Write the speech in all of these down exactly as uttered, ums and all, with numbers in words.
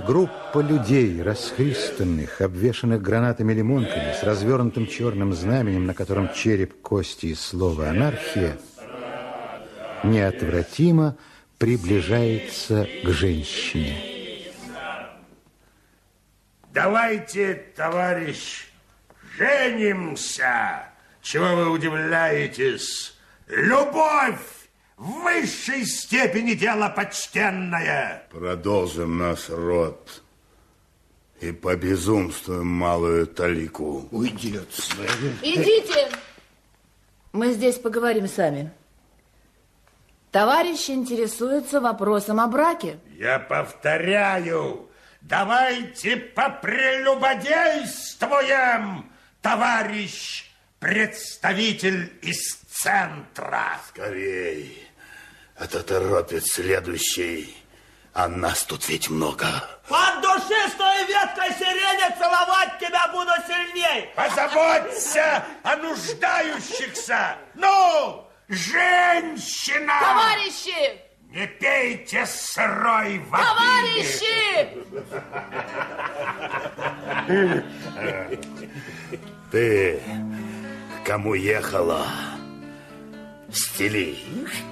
Группа людей, расхристанных, обвешанных гранатами-лимонками, с развернутым черным знаменем, на котором череп, кости и слово «анархия», неотвратимо приближается к женщине. Давайте, товарищ, женимся. Чего вы удивляетесь? Любовь в высшей степени дело почтенное. Продолжим наш род и побезумствуем малую талику. Уйди отсюда. Идите. Мы здесь поговорим сами. Товарищ интересуется вопросом о браке. Я повторяю, давайте попрелюбодействуем, товарищ представитель из центра. Скорей, а то торопит следующий, а нас тут ведь много. От души с той веткой сирени целовать тебя буду сильней. Позаботься о нуждающихся. Ну, женщина! Товарищи! Не пейте сырой воды! Товарищи! Ты к кому ехала? Стели.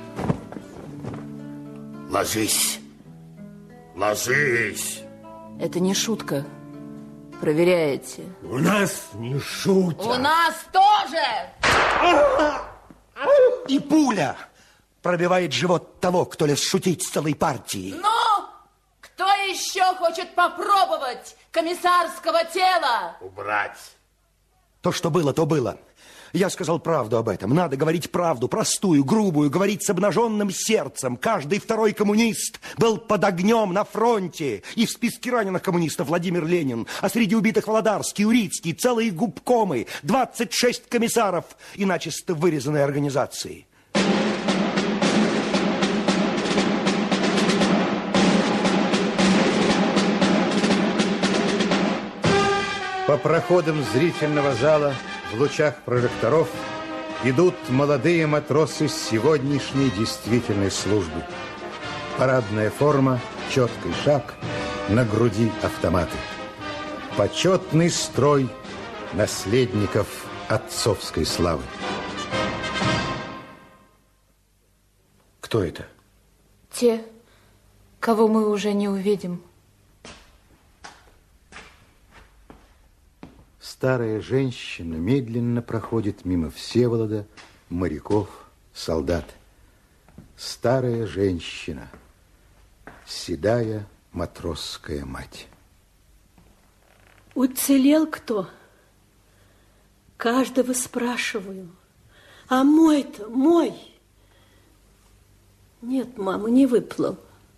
Ложись. Ложись. Это не шутка. Проверяете? У нас не шутят. У нас тоже! И пуля пробивает живот того, кто лез шутить с целой партией. Ну, кто еще хочет попробовать комиссарского тела? Убрать. То, что было, то было. Я сказал правду об этом. Надо говорить правду, простую, грубую, говорить с обнаженным сердцем. Каждый второй коммунист был под огнем на фронте. И в списке раненых коммунистов Владимир Ленин. А среди убитых Володарский, Урицкий, целые губкомы, двадцать шесть комиссаров и начисто вырезанной организации. По проходам зрительного зала в лучах прожекторов идут молодые матросы с сегодняшней действительной службы. Парадная форма, четкий шаг, на груди автоматы. Почетный строй наследников отцовской славы. Кто это? Те, кого мы уже не увидим. Старая женщина медленно проходит мимо Всеволода, моряков, солдат. Старая женщина, седая матросская мать. Уцелел кто? Каждого спрашиваю. А мой-то, мой? Нет, мама, не выплыл.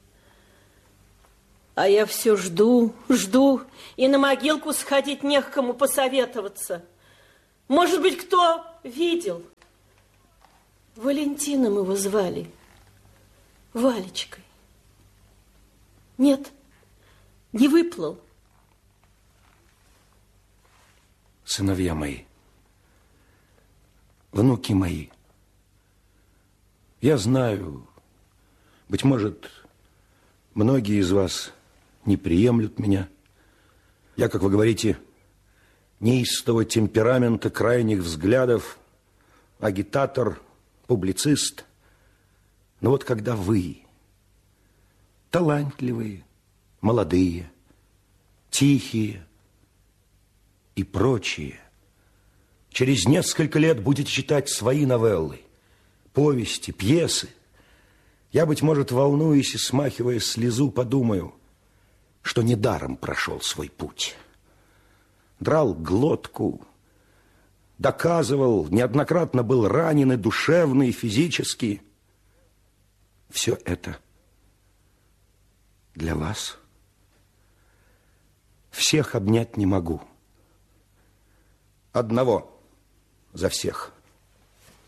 А я все жду, жду, и на могилку сходить не к кому посоветоваться. Может быть, кто видел? Валентином его звали, Валечкой. Нет, не выплыл. Сыновья мои, внуки мои, я знаю, быть может, многие из вас не приемлют меня. Я, как вы говорите, неистового темперамента, крайних взглядов, агитатор, публицист. Но вот когда вы, талантливые, молодые, тихие и прочие, через несколько лет будете читать свои новеллы, повести, пьесы, я, быть может, волнуясь и смахивая слезу, подумаю, что недаром прошел свой путь. Драл глотку, доказывал, неоднократно был ранен и душевно, и физически. Все это для вас. Всех обнять не могу. Одного за всех.